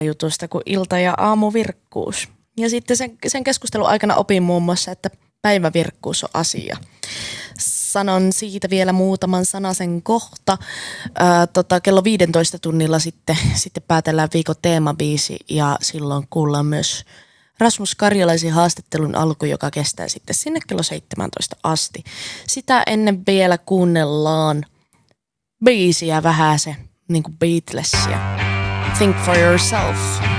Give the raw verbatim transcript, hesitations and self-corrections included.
jutusta kuin ilta- ja aamuvirkkuus. Ja sitten sen, sen keskustelun aikana opin muun muassa, että päivävirkkuus on asia. Sanon siitä vielä muutaman sanasen kohta. Ää, tota, kello viidentoista tunnilla sitten, sitten päätellään viikon teemabiisi ja silloin kuullaan myös Rasmus Karjalaisen haastattelun alku, joka kestää sitten sinne kello seitsemäntoista asti. Sitä ennen vielä kuunnellaan biisiä vähän se, niin kuin Beatlesia. Think for yourself.